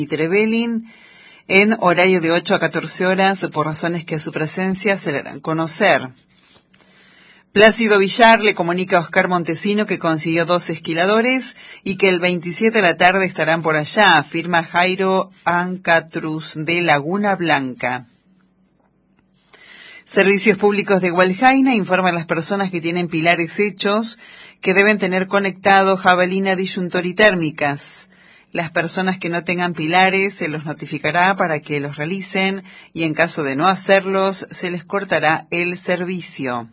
y Trevelin en horario de 8 a 14 horas por razones que a su presencia se le harán conocer. Plácido Villar le comunica a Oscar Montesino que consiguió 2 esquiladores y que el 27 de la tarde estarán por allá, afirma Jairo Ancatrus de Laguna Blanca. Servicios Públicos de Hualjaina informan a las personas que tienen pilares hechos que deben tener conectado jabalina disyuntor y térmicas. Las personas que no tengan pilares se los notificará para que los realicen y en caso de no hacerlos se les cortará el servicio.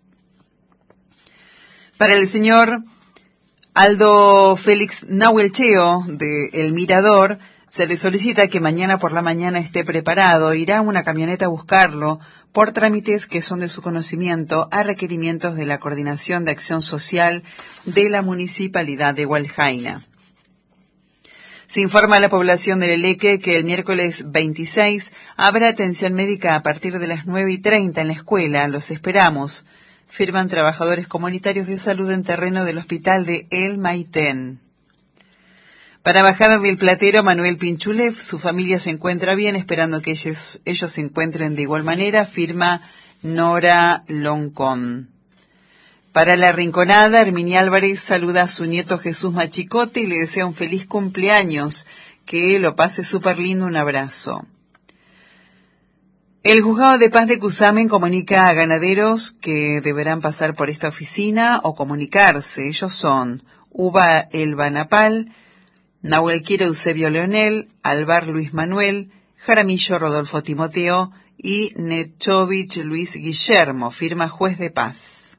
Para el señor Aldo Félix Nahuelcheo de El Mirador, se le solicita que mañana por la mañana esté preparado. Irá una camioneta a buscarlo por trámites que son de su conocimiento a requerimientos de la Coordinación de Acción Social de la Municipalidad de Hualjaina. Se informa a la población del Eleque que el miércoles 26 habrá atención médica a partir de las 9:30 en la escuela. Los esperamos. Firman trabajadores comunitarios de salud en terreno del hospital de El Maitén. Para Bajada del Platero, Manuel Pinchulev, su familia se encuentra bien, esperando que ellos se encuentren de igual manera, firma Nora Loncón. Para La Rinconada, Herminia Álvarez saluda a su nieto Jesús Machicote y le desea un feliz cumpleaños, que lo pase súper lindo, un abrazo. El Juzgado de Paz de Cusamen comunica a ganaderos que deberán pasar por esta oficina o comunicarse. Ellos son Uva Elba Napal, Nahuelquira Eusebio Leonel, Alvar Luis Manuel, Jaramillo Rodolfo Timoteo y Nechovich Luis Guillermo, firma Juez de Paz.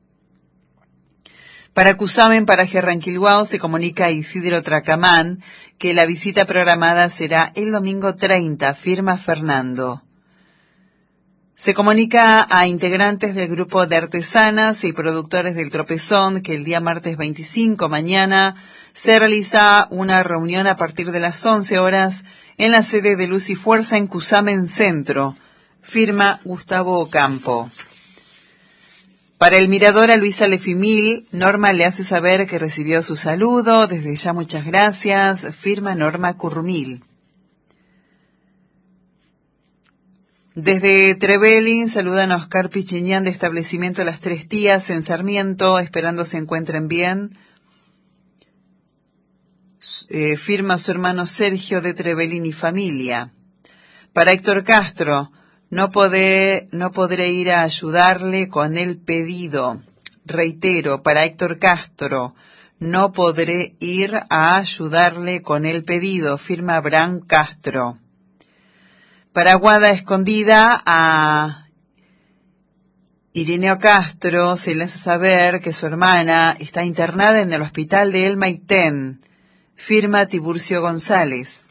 Para Cusamen, paraje Ranquilhuao, se comunica a Isidro Tracamán que la visita programada será el domingo 30, firma Fernando. Se comunica a integrantes del grupo de artesanas y productores del Tropezón que el día martes 25, mañana, se realiza una reunión a partir de las 11 horas en la sede de Luz y Fuerza en Cusamen Centro, firma Gustavo Ocampo. Para El Mirador, a Luisa Lefimil, Norma le hace saber que recibió su saludo, desde ya muchas gracias, firma Norma Currumil. Desde Trevelin saludan a Oscar Pichiñán de Establecimiento Las Tres Tías en Sarmiento, esperando se encuentren bien. Firma su hermano Sergio de Trevelin y familia. Para Héctor Castro, no podré ir a ayudarle con el pedido. Reitero, para Héctor Castro, no podré ir a ayudarle con el pedido, firma Abraham Castro. Para Guada Escondida, a Ireneo Castro se le hace saber que su hermana está internada en el hospital de El Maitén, firma Tiburcio González.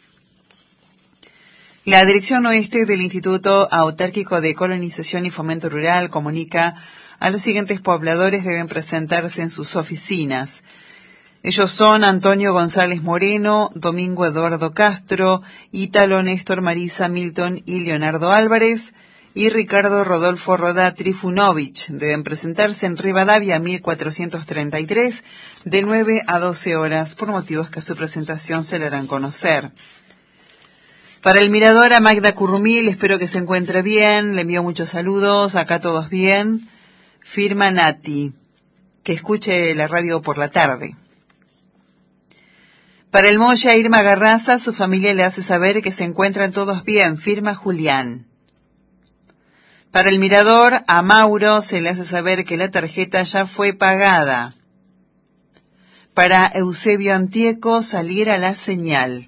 La Dirección Oeste del Instituto Autárquico de Colonización y Fomento Rural comunica a los siguientes pobladores deben presentarse en sus oficinas. Ellos son Antonio González Moreno, Domingo Eduardo Castro, Ítalo Néstor Marisa Milton y Leonardo Álvarez, y Ricardo Rodolfo Roda Trifunovich. Deben presentarse en Rivadavia 1433, de 9 a 12 horas, por motivos que a su presentación se le harán conocer. Para El Mirador, a Magda Currumil, espero que se encuentre bien, le envío muchos saludos, acá todos bien, firma Nati, que escuche la radio por la tarde. Para El Moya, Irma Garraza, su familia le hace saber que se encuentran todos bien, firma Julián. Para El Mirador, a Mauro se le hace saber que la tarjeta ya fue pagada. Para Eusebio Antieco, salir a la señal.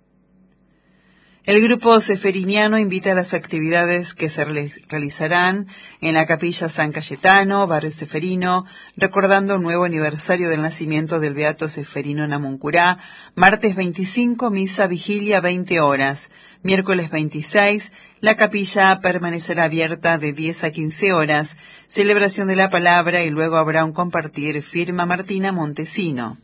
El grupo seferiniano invita a las actividades que se realizarán en la Capilla San Cayetano, barrio Seferino, recordando el nuevo aniversario del nacimiento del Beato Seferino Namuncurá, martes 25, misa vigilia 20 horas, miércoles 26, la capilla permanecerá abierta de 10 a 15 horas, celebración de la palabra y luego habrá un compartir, firma Martina Montesino.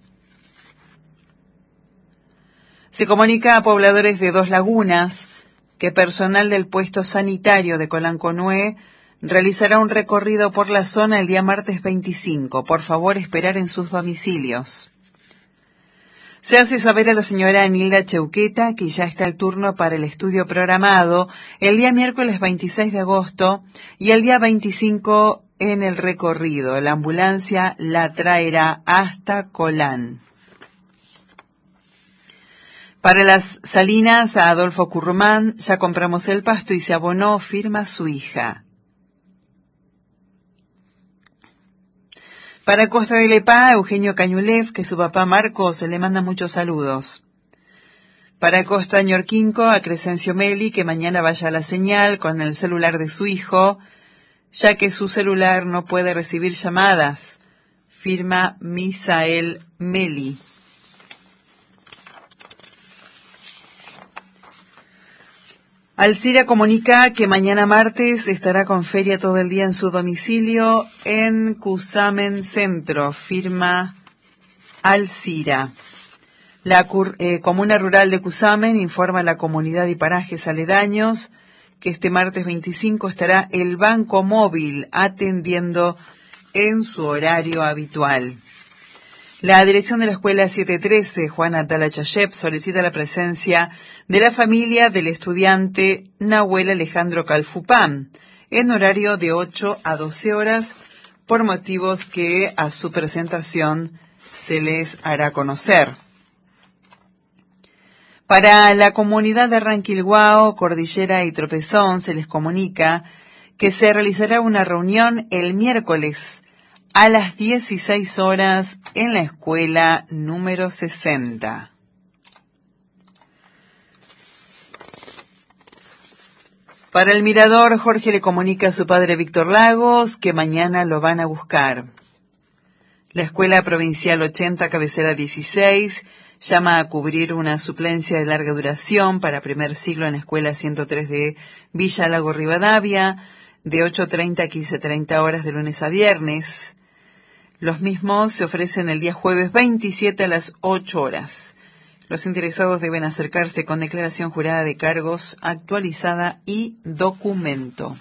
Se comunica a pobladores de Dos Lagunas que personal del puesto sanitario de Colanconué realizará un recorrido por la zona el día martes 25. Por favor, esperar en sus domicilios. Se hace saber a la señora Nilda Cheuqueta que ya está el turno para el estudio programado el día miércoles 26 de agosto y el día 25 en el recorrido. La ambulancia la traerá hasta Colán. Para las Salinas, a Adolfo Currumán, ya compramos el pasto y se abonó, firma su hija. Para Costa de Lepá, Eugenio Cañulev, que su papá Marcos le manda muchos saludos. Para Costa Ñorquinco, a Crescencio Meli, que mañana vaya a la señal con el celular de su hijo, ya que su celular no puede recibir llamadas, firma Misael Meli. Alcira comunica que mañana martes estará con feria todo el día en su domicilio en Cusamen Centro, firma Alcira. La Comuna Rural de Cusamen informa a la comunidad y parajes aledaños que este martes 25 estará el Banco Móvil atendiendo en su horario habitual. La dirección de la escuela 713, Juana Talachayep, solicita la presencia de la familia del estudiante Nahuel Alejandro Calfupán en horario de 8 a 12 horas por motivos que a su presentación se les hará conocer. Para la comunidad de Ranquilhuao, Cordillera y Tropezón se les comunica que se realizará una reunión el miércoles a las 16 horas en la escuela número 60. Para el Mirador, Jorge le comunica a su padre Víctor Lagos que mañana lo van a buscar. La Escuela Provincial 80, cabecera 16, llama a cubrir una suplencia de larga duración para primer ciclo en la Escuela 103 de Villa Lago Rivadavia, de 8:30 a 15:30 horas de lunes a viernes. Los mismos se ofrecen el día jueves 27 a las 8 horas. Los interesados deben acercarse con declaración jurada de cargos actualizada y documento.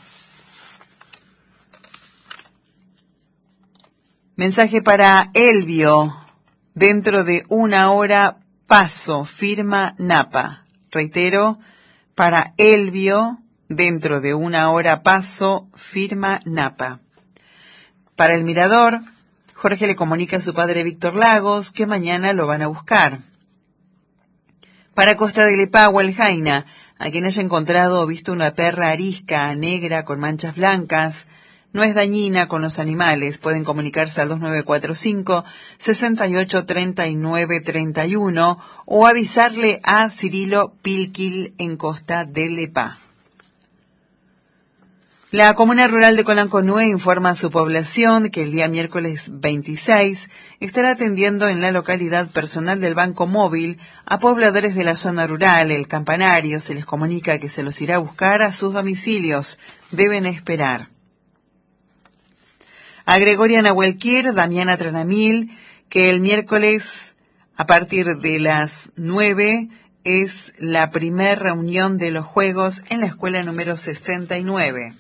Mensaje para Elvio. Dentro de una hora paso, firma Napa. Reitero, para Elvio, dentro de una hora paso, firma Napa. Para el Mirador, Jorge le comunica a su padre Víctor Lagos que mañana lo van a buscar. Para Costa de Lepá, Hualjaina, a quien haya encontrado o visto una perra arisca negra con manchas blancas, no es dañina con los animales. Pueden comunicarse al 2945 683931 o avisarle a Cirilo Pilquil en Costa de Lepá. La Comuna Rural de Colanconúe informa a su población que el día miércoles 26 estará atendiendo en la localidad personal del Banco Móvil a pobladores de la zona rural. El campanario se les comunica que se los irá a buscar a sus domicilios. Deben esperar. A Gregoria Nahuelquir, Damiana Tranamil, que el miércoles a partir de las 9 es la primer reunión de los juegos en la escuela número 69.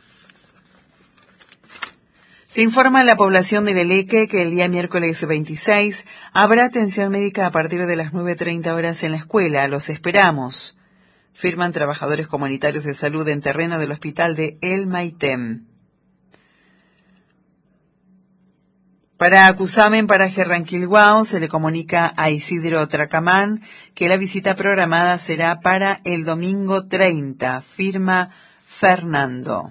Se informa a la población de Leleque que el día miércoles 26 habrá atención médica a partir de las 9:30 horas en la escuela. Los esperamos. Firman trabajadores comunitarios de salud en terreno del hospital de El Maitem. Para Cusamen, paraje Ranquilhuao, se le comunica a Isidro Tracamán que la visita programada será para el domingo 30. Firma Fernando.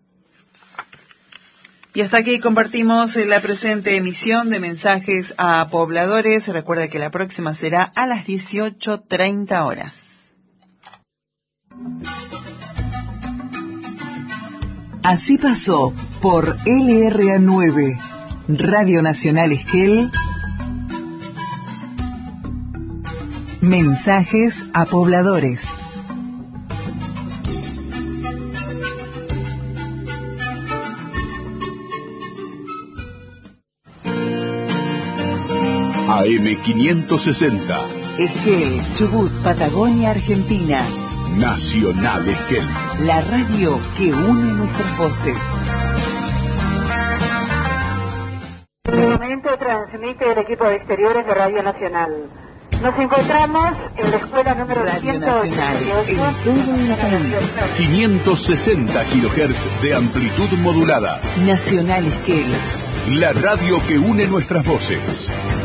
Y hasta aquí compartimos la presente emisión de mensajes a pobladores. Recuerda que la próxima será a las 18:30 horas. Así pasó por LRA9, Radio Nacional Esquel, mensajes a pobladores. AM560. Esquel, Chubut, Patagonia, Argentina. Nacional Esquel. La radio que une nuestras voces. En este momento transmite el equipo de exteriores de Radio Nacional. Nos encontramos en la escuela número Radio Nacional, en todo el país. 560 kHz de amplitud modulada. Nacional Esquel. La radio que une nuestras voces.